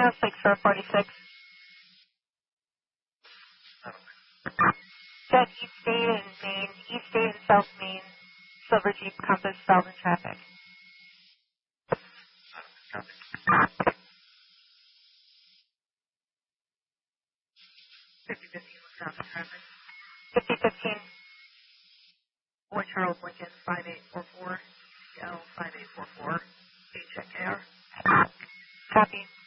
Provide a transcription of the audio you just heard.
46. Set East State and Main, East State and South Main, Silver Jeep Compass, southbound traffic. 5015. Boy Charles Lincoln 5844, L 5844, check AR. Copy.